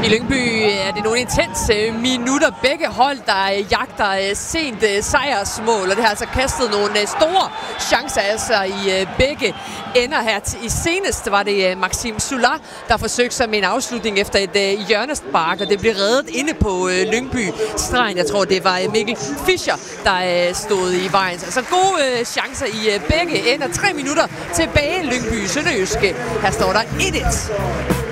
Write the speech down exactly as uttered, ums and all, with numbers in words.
I Lyngby er det nogle intense minutter. Begge hold, der jagter sent sejrsmål, og det har altså kastet nogle store chancer altså i begge ender her. I senest var det Maxime Soula, der forsøgte sig med en afslutning efter et hjørnespark, og det blev reddet inde på Lyngby-stregen. Jeg tror, det var Mikkel Fischer, der stod i vejen. Altså gode chancer i begge ender. Tre minutter tilbage Lyngby Sønderjyske. Her står der et et.